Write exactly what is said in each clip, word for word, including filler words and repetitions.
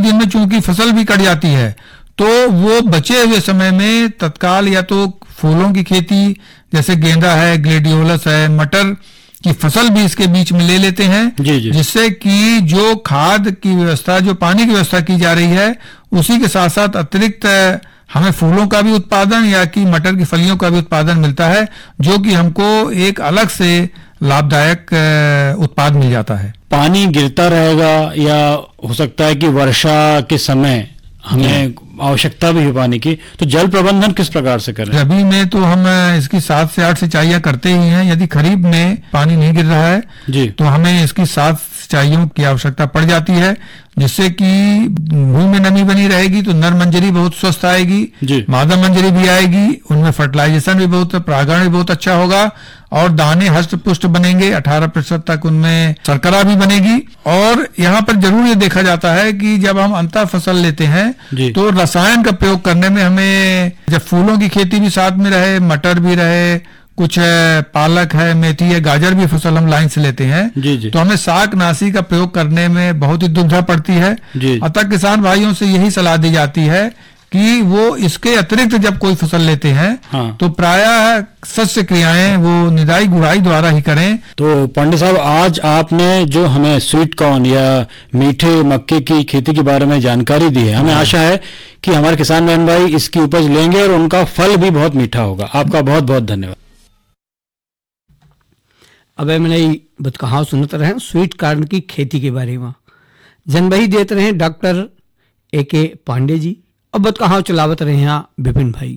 दिन में चूंकि फसल भी कट जाती है, तो वो बचे हुए समय में तत्काल या तो फूलों की खेती जैसे गेंदा है, ग्लेडियोलस है, मटर की फसल भी इसके बीच में ले लेते हैं, जिससे कि जो खाद की व्यवस्था, जो पानी की व्यवस्था की जा रही है, उसी के साथ साथ अतिरिक्त हमें फूलों का भी उत्पादन या कि मटर की फलियों का भी उत्पादन मिलता है, जो कि हमको एक अलग से लाभदायक उत्पाद मिल जाता है। पानी गिरता रहेगा या हो सकता है कि वर्षा के समय हमें आवश्यकता भी है पानी की, तो जल प्रबंधन किस प्रकार से करें? रबी में तो हम इसकी सात से आठ सिंचाइयां करते ही हैं। यदि खरीफ में पानी नहीं गिर रहा है जी, तो हमें इसकी सात सिंचाइयों की आवश्यकता पड़ जाती है, जिससे कि भूमि में नमी बनी रहेगी तो नर मंजरी बहुत स्वस्थ आएगी, मादा मंजरी भी आएगी, उनमें फर्टिलाइजेशन भी बहुत, परागण भी बहुत अच्छा होगा और दाने हष्ट पुष्ट बनेंगे, अठारह प्रतिशत तक उनमें शर्करा भी बनेगी। और यहाँ पर जरूर ये देखा जाता है कि जब हम अंतर फसल लेते हैं तो रसायन का प्रयोग करने में हमें, जब फूलों की खेती भी साथ में रहे, मटर भी रहे, कुछ पालक है, मेथी है, गाजर भी फसल हम लाइन से लेते हैं, जी जी। तो हमें शाकनाशी का प्रयोग करने में बहुत ही दुविधा पड़ती है। अतः किसान भाइयों से यही सलाह दी जाती है कि वो इसके अतिरिक्त जब कोई फसल लेते हैं हाँ। तो प्रायः शस्य क्रियाएं वो निदाई गुड़ाई द्वारा ही करें। तो पांडे साहब, आज आपने जो हमें स्वीट कॉर्न या मीठे मक्के की खेती के बारे में जानकारी दी है, हमें आशा है कि हमारे किसान बहन भाई इसकी उपज लेंगे और उनका फल भी बहुत मीठा होगा। आपका बहुत बहुत धन्यवाद। अब मैंने बत कहा सुनते रहे स्वीट कॉर्न की खेती के बारे में जनबही देते रहे डॉक्टर ए के पांडे जी, अब बत कहा चलावत रहे हैं विपिन भाई।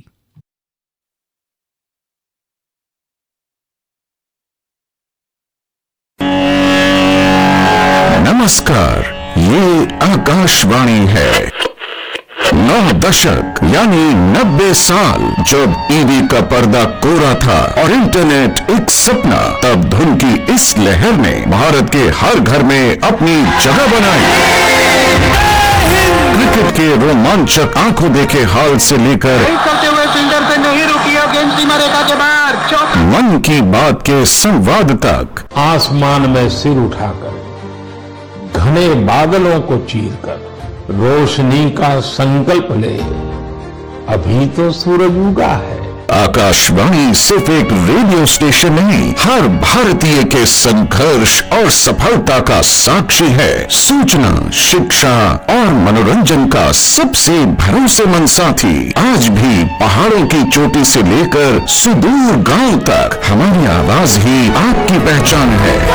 नमस्कार, ये आकाशवाणी है। नौ दशक यानी नब्बे साल जब टीवी का पर्दा कोरा था और इंटरनेट एक सपना, तब धुन की इस लहर ने भारत के हर घर में अपनी जगह बनाई। क्रिकेट के रोमांचक आंखों देखे हाल से लेकर करते हुए फील्डर से नहीं रुकी है, गेंद सीमा रेखा के बाहर, मन की बात के संवाद तक, आसमान में सिर उठाकर घने बादलों को चीरकर रोशनी का संकल्प ले, अभी तो सूरज उगा है। आकाशवाणी सिर्फ एक रेडियो स्टेशन नहीं, हर भारतीय के संघर्ष और सफलता का साक्षी है। सूचना, शिक्षा और मनोरंजन का सबसे भरोसेमंद साथी। आज भी पहाड़ों की चोटी से लेकर सुदूर गांव तक हमारी आवाज ही आपकी पहचान है।